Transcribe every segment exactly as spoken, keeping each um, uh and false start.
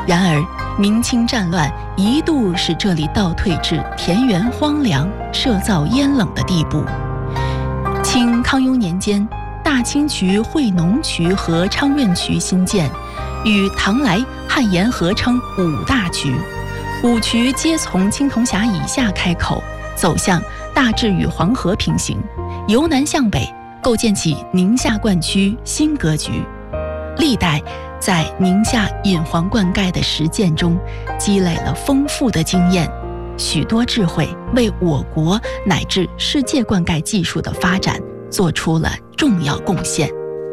然而明清战乱一度使这里倒退至田园荒凉、社燥烟冷的地步。清康雍年间，大清渠、惠农渠和昌润渠新建，与唐来、汉延合称五大渠。五渠皆从青铜峡以下开口，走向大致与黄河平行，由南向北构建起宁夏灌区新格局。历代在宁夏引黄灌溉的实践中，积累了丰富的经验，许多智慧，为我国乃至世界灌溉技术的发展做出了重要贡献。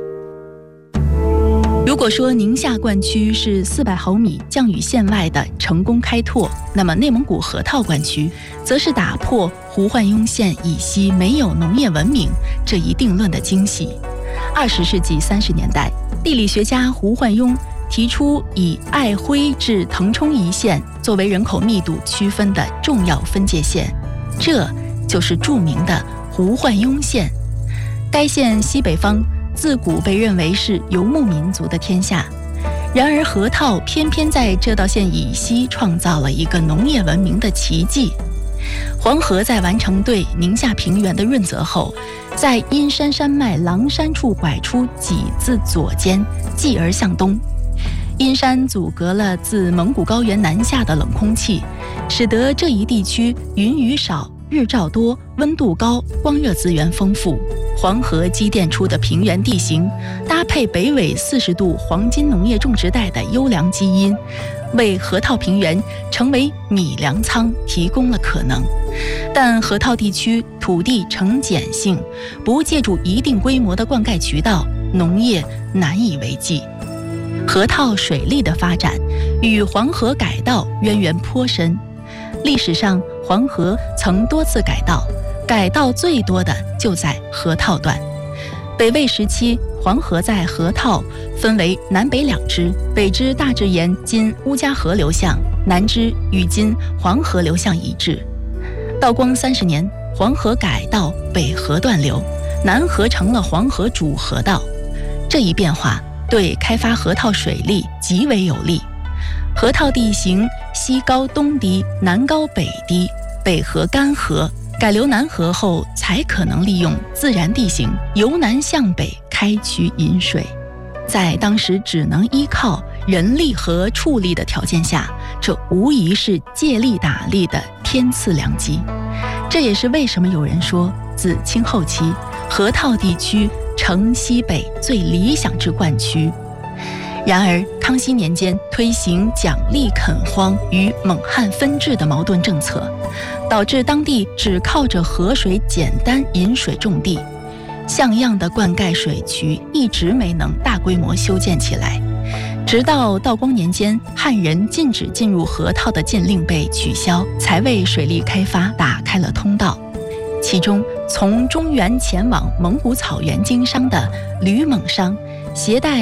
如果说宁夏灌区是四百毫米降雨线外的成功开拓，那么内蒙古河套灌区则是打破胡焕庸县以西没有农业文明这一定论的惊喜。二十世纪三十年代，地理学家胡焕庸提出以爱辉至腾冲一线作为人口密度区分的重要分界线，这就是著名的胡焕庸线。该县西北方自古被认为是游牧民族的天下，然而河套偏偏在这道线以西创造了一个农业文明的奇迹。黄河在完成对宁夏平原的润泽后，在阴山山脉狼山处拐出几字左肩，继而向东。阴山阻隔了自蒙古高原南下的冷空气，使得这一地区云雨少、日照多、温度高、光热资源丰富。黄河积淀出的平原地形，搭配北纬四十度黄金农业种植带的优良基因，为河套平原成为米粮仓提供了可能。但河套地区土地呈碱性，不借助一定规模的灌溉渠道，农业难以为继。河套水利的发展与黄河改道渊源颇深，历史上黄河曾多次改道，改道最多的就在河套段。北魏时期，黄河在河套分为南北两支，北支大致沿今乌家河流向，南支与今黄河流向一致。道光三十年，黄河改道北河段流，南河成了黄河主河道。这一变化对开发河套水利极为有利。河套地形西高东低，南高北低，北河干涸，改流南河后才可能利用自然地形由南向北开渠引水。在当时只能依靠人力和畜力的条件下，这无疑是借力打力的天赐良机。这也是为什么有人说自清后期河套地区成西北最理想之灌区。然而康熙年间推行奖励垦荒与蒙汉分治的矛盾政策，导致当地只靠着河水简单引水种地，像样的灌溉水渠一直没能大规模修建起来。直到道光年间，汉人禁止进入河套的禁令被取消，才为水利开发打开了通道。其中从中原前往蒙古草原经商的吕蒙商，携带